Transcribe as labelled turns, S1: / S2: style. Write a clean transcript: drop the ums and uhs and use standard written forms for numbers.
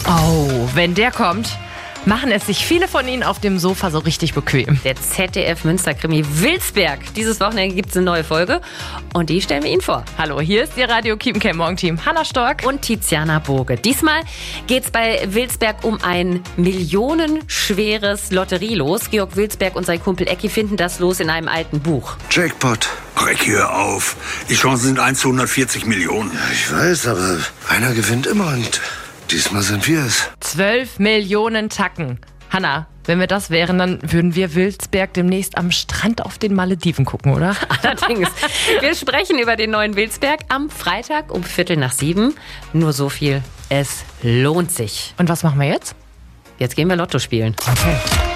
S1: Oh, wenn der kommt, machen es sich viele von Ihnen auf dem Sofa so richtig bequem.
S2: Der ZDF-Münster-Krimi Wilsberg. Dieses Wochenende gibt es eine neue Folge und die stellen wir Ihnen vor.
S1: Hallo, hier ist Ihr Radio Kiepenkerl Morgenteam. Hanna Stork
S2: Und Tiziana Burge. Diesmal geht es bei Wilsberg um ein millionenschweres Lotterielos. Georg Wilsberg und sein Kumpel Ecki finden das Los in einem alten Buch.
S3: Jackpot.
S4: Ecki, hör auf. Die Chancen sind 1 zu 140 Millionen.
S3: Ich weiß, aber einer gewinnt immer und diesmal sind wir es.
S1: 12 Millionen Tacken. Hanna, wenn wir das wären, dann würden wir Wilsberg demnächst am Strand auf den Malediven gucken, oder?
S2: Allerdings. Wir sprechen über den neuen Wilsberg am Freitag um 6:15. Nur so viel. Es lohnt sich.
S1: Und was machen wir jetzt?
S2: Jetzt gehen wir Lotto spielen.
S1: Okay.